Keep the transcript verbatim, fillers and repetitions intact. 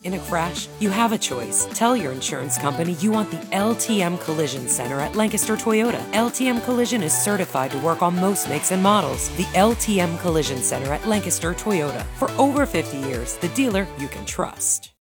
In a crash, you have a choice. Tell your insurance company you want the L T M Collision Center at Lancaster Toyota. L T M Collision is certified to work on most makes and models. The L T M Collision Center at Lancaster Toyota. For over fifty years, the dealer you can trust.